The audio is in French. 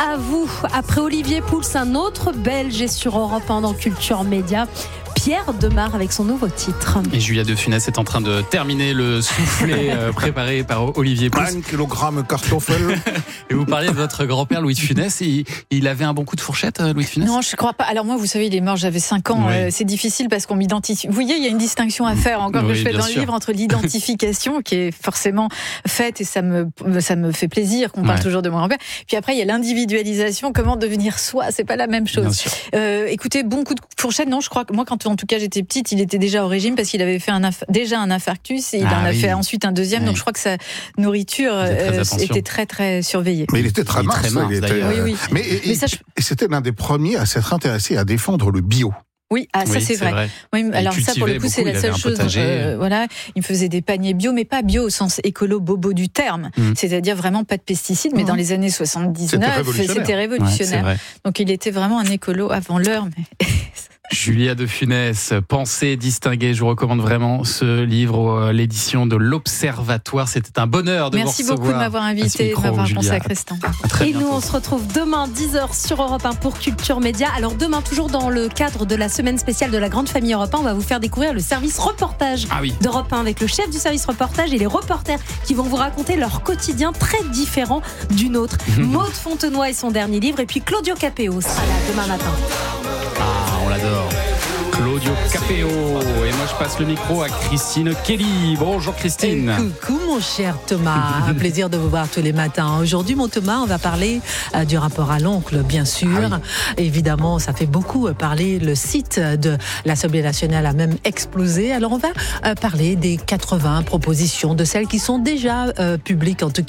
à vous. Après Olivier Pouls, un autre Belge est sur Europe 1 dans Culture Média. Pierre Demar avec son nouveau titre. Et Julia de Funès est en train de terminer le soufflé préparé par Olivier Pouls. 1 kilogramme kartoffel. Et vous parliez de votre grand-père Louis de Funès. Il avait un bon coup de fourchette, Louis de Funès ? Non, je crois pas. Alors moi, vous savez, il est mort, j'avais 5 ans. Oui. C'est difficile parce qu'on m'identifie. Vous voyez, il y a une distinction à faire, encore que je fais dans le livre, entre l'identification qui est forcément faite, et ça me fait plaisir qu'on parle toujours de mon grand-père. Puis après, il y a l'individualisation, comment devenir soi, c'est pas la même chose. Écoutez, bon coup de fourchette, non, je crois que moi, quand en tout cas j'étais petite, il était déjà au régime parce qu'il avait fait déjà un infarctus et il en a fait ensuite un deuxième. Donc je crois que sa nourriture était très très surveillée. Mais il était très mince d'ailleurs. Oui. Mais c'était l'un des premiers à s'être intéressé à défendre le bio. Oui, ça c'est vrai. Oui, alors ça pour le coup c'est la seule chose. Voilà, il me faisait des paniers bio, mais pas bio au sens écolo bobo du terme. C'est-à-dire vraiment pas de pesticides, mais dans les années 79, c'était révolutionnaire. Ouais, donc il était vraiment un écolo avant l'heure. Mais... Julia de Funès, Pensée distinguée. Je vous recommande vraiment ce livre, l'édition de l'Observatoire. C'était un bonheur de vous recevoir. Merci beaucoup de m'avoir invité, de m'avoir consacré ce temps. Et nous, on se retrouve demain 10h sur Europe 1 pour Culture Média. Alors demain, toujours dans le cadre de la semaine spéciale de la Grande Famille Europe 1, on va vous faire découvrir le service reportage d'Europe 1 avec le chef du service reportage et les reporters qui vont vous raconter leur quotidien très différent du nôtre. Maude Fontenoy et son dernier livre, et puis Claudio Capéo sera là demain matin. On l'adore. Claudio Capéo. Et moi, je passe le micro à Christine Kelly. Bonjour Christine. Coucou mon cher Thomas. Un plaisir de vous voir tous les matins. Aujourd'hui, mon Thomas, on va parler du rapport à l'oncle, bien sûr. Évidemment, ça fait beaucoup parler. Le site de l'Assemblée nationale a même explosé. Alors, on va parler des 80 propositions, de celles qui sont déjà publiques, en tout